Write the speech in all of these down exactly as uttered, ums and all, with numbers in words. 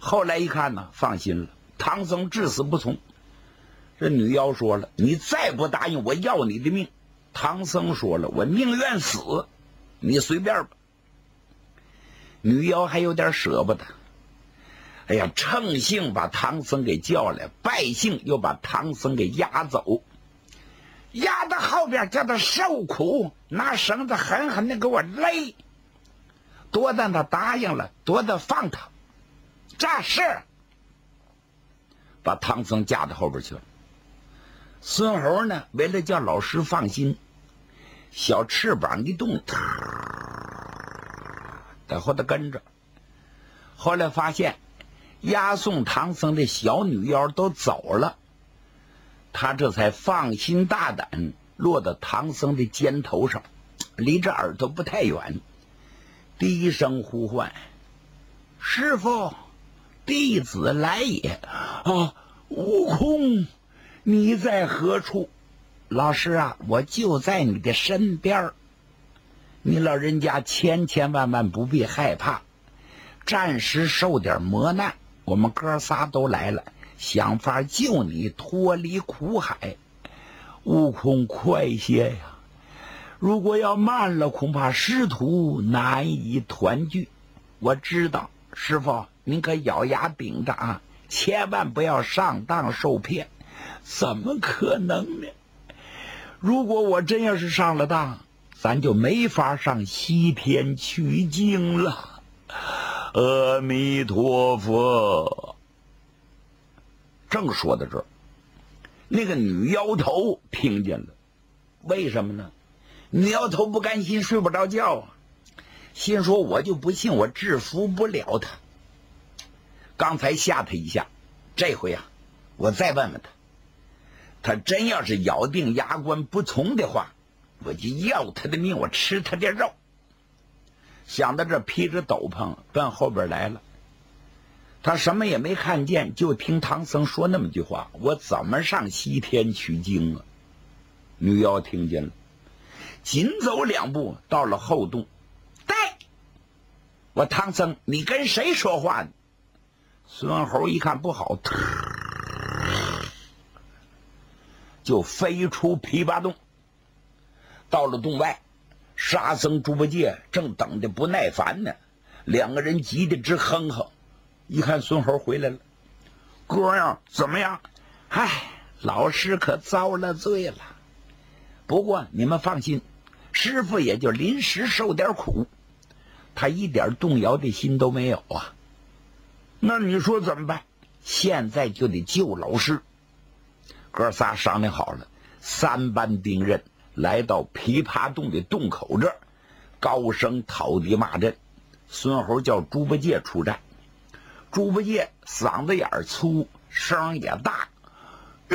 后来一看呢，放心了，唐僧至死不从。这女妖说了：“你再不答应，我要你的命。”唐僧说了：“我宁愿死，你随便吧。”女妖还有点舍不得。哎呀，乘兴把唐僧给叫来，败兴又把唐僧给押走，押到后边叫他受苦，拿绳子狠狠的给我勒，多但他答应了，多的放他。这是把唐僧架到后边去了。孙猴呢，为了叫老师放心，小翅膀一动，在后头跟着。后来发现押送唐僧的小女妖都走了，他这才放心大胆落到唐僧的肩头上，离这耳朵不太远，低声呼唤：“师父，弟子来也。”啊，悟空，你在何处？老师啊，我就在你的身边。你老人家千千万万不必害怕，暂时受点磨难，我们哥仨都来了，想法救你脱离苦海。悟空，快些呀！如果要慢了，恐怕师徒难以团聚。我知道，师傅您可咬牙顶着啊，千万不要上当受骗。怎么可能呢？如果我真要是上了当，咱就没法上西天取经了。阿弥陀佛。正说到这儿，那个女妖头听见了。为什么呢？女妖头不甘心，睡不着觉啊，心说我就不信我制服不了他。刚才吓他一下，这回啊，我再问问他，他真要是咬定牙关不从的话，我就要他的命，我吃他的肉。想到这，披着斗篷奔后边来了。他什么也没看见，就听唐僧说那么句话：“我怎么上西天取经啊？”女妖听见了，紧走两步到了后洞。呆，我唐僧，你跟谁说话呢？孙猴一看不好，就飞出琵琶洞。到了洞外，沙僧猪八戒正等得不耐烦呢，两个人急得直哼哼。一看孙猴回来了，哥呀，怎么样？唉，老师可遭了罪了。不过你们放心，师傅也就临时受点苦，他一点动摇的心都没有啊。那你说怎么办？现在就得救老师。哥仨商量好了，三班兵刃来到琵琶洞的洞口这儿，高声讨敌骂阵。孙猴叫猪八戒出战。猪八戒嗓子眼儿粗，声也大，哟，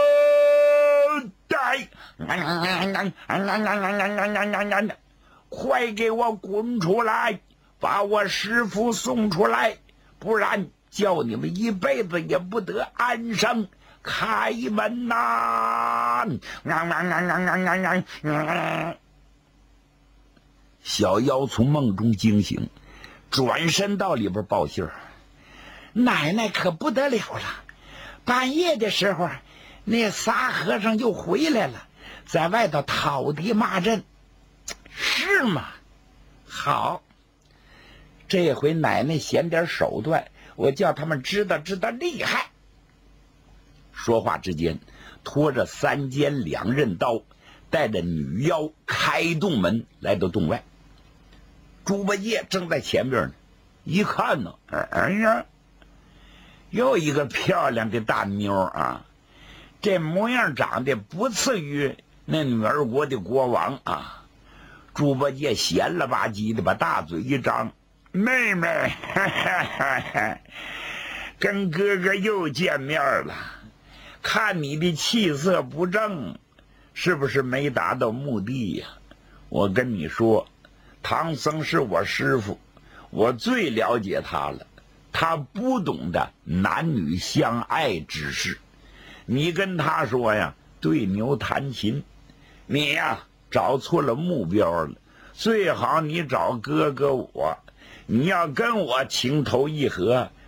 呆，快给我滚出来，把我师父送出来，不然叫你们一辈子也不得安生。开门呐！小妖从梦中惊醒，转身到里边报信儿。奶奶可不得了了，半夜的时候那仨和尚又回来了，在外头讨敌骂阵。是吗？好，这回奶奶显点手段，我叫他们知道知道厉害。说话之间，拖着三尖两刃刀，带着女妖开洞门来到洞外。猪八戒正在前边呢，一看呢，哎呀，又一个漂亮的大妞啊，这模样长得不次于那女儿国的国王啊。猪八戒闲了吧唧的把大嘴一张：“妹妹，哈哈哈哈，跟哥哥又见面了。看你的气色不正，是不是没达到目的呀？我跟你说，唐僧是我师傅，我最了解他了。他不懂得男女相爱之事，你跟他说呀，对牛弹琴。你呀，找错了目标了。最好你找哥哥我，你要跟我情投意合，